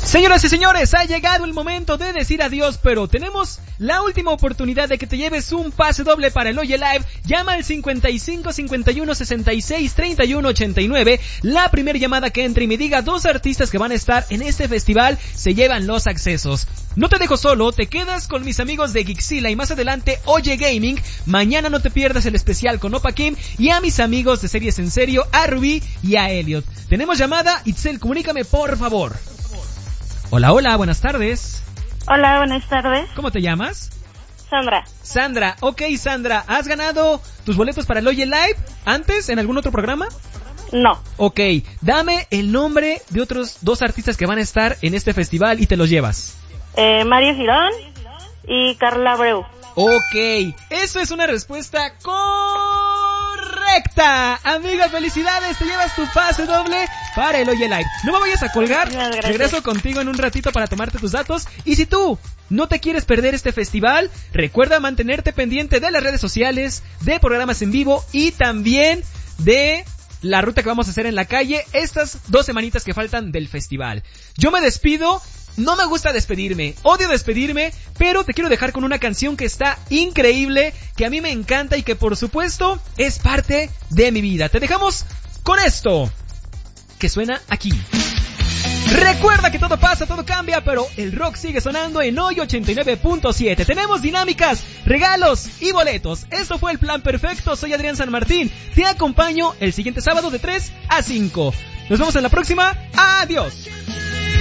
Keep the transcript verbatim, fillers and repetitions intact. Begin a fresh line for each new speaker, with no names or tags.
Señoras y señores, ha llegado el momento de decir adiós, pero tenemos la última oportunidad de que te lleves un pase doble para el Oye Live. Llama al cincuenta y cinco, cincuenta y uno, sesenta y seis, treinta y uno, ochenta y nueve. La primera llamada que entre y me diga dos artistas que van a estar en este festival se llevan los accesos. No te dejo solo, te quedas con mis amigos de Geekzilla y más adelante Oye Gaming. Mañana no te pierdas el especial con Opa Kim y a mis amigos de Series en Serio, a Rubí y a Elliot. Tenemos llamada, Itzel, comunícame por favor. Hola, hola, buenas tardes.
Hola, buenas tardes.
¿Cómo te llamas?
Sandra.
Sandra, ok Sandra, ¿has ganado tus boletos para el Oye Live antes en algún otro programa?
No.
Ok, dame el nombre de otros dos artistas que van a estar en este festival y te los llevas.
Eh, Mario Girón y Carla Abreu.
Ok, eso es una respuesta correcta. Amiga, felicidades, te llevas tu pase doble para el Oye Live. No me vayas a colgar, regreso contigo en un ratito para tomarte tus datos. Y si tú no te quieres perder este festival, recuerda mantenerte pendiente de las redes sociales, de programas en vivo y también de la ruta que vamos a hacer en la calle estas dos semanitas que faltan del festival. Yo me despido. No me gusta despedirme, odio despedirme, pero te quiero dejar con una canción que está increíble, que a mí me encanta y que por supuesto es parte de mi vida. Te dejamos con esto, que suena aquí. Recuerda que todo pasa, todo cambia, pero el rock sigue sonando en Hoy ochenta y nueve punto siete. Tenemos dinámicas, regalos y boletos. Esto fue el plan perfecto. Soy Adrián San Martín. Te acompaño el siguiente sábado de tres a cinco. Nos vemos en la próxima. Adiós.